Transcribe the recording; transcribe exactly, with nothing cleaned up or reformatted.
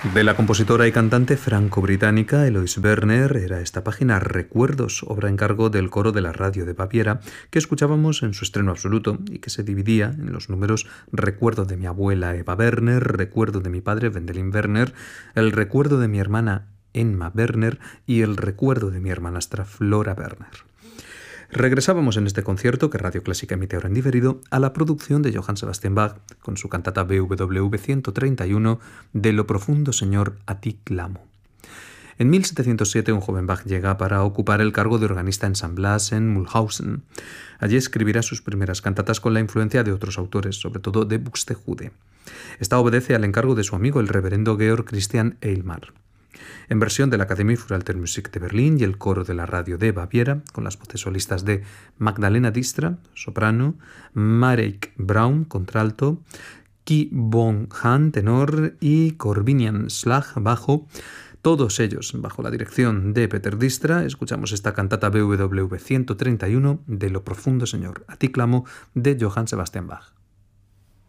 De la compositora y cantante franco-británica Eloise Werner era esta página Recuerdos, obra en cargo del coro de la radio de Baviera, que escuchábamos en su estreno absoluto y que se dividía en los números Recuerdo de mi abuela Eva Werner, Recuerdo de mi padre Wendelin Werner, El recuerdo de mi hermana Emma Werner y El recuerdo de mi hermanastra Flora Werner. Regresábamos en este concierto que Radio Clásica emite ahora en diferido a la producción de Johann Sebastian Bach con su cantata B W V ciento treinta y uno De lo profundo, Señor, a ti clamo. En mil setecientos siete un joven Bach llega para ocupar el cargo de organista en San Blas en Mulhausen. Allí escribirá sus primeras cantatas con la influencia de otros autores, sobre todo de Buxtehude. Esta obedece al encargo de su amigo el reverendo Georg Christian Eilmar. En versión de la Academie für Alte Musik de Berlín y el coro de la radio de Baviera, con las voces solistas de Magdalena Distra, soprano, Marek Braun, contralto, Ki Bong Han, tenor, y Corbinian Slag, bajo, todos ellos bajo la dirección de Peter Distra. Escuchamos esta cantata B W V ciento treinta y uno De lo profundo, Señor, a ti clamo, de Johann Sebastian Bach.